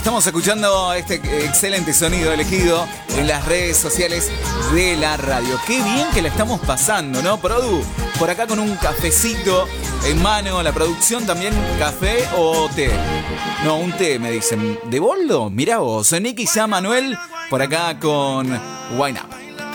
Estamos escuchando este excelente sonido elegido en las redes sociales de la radio. Qué bien que la estamos pasando, ¿no, Produ? Por acá con un cafecito en mano, la producción también, café o té. No, un té, me dicen. ¿De boldo? Mirá vos, Nicky ya Manuel por acá con Wine Up.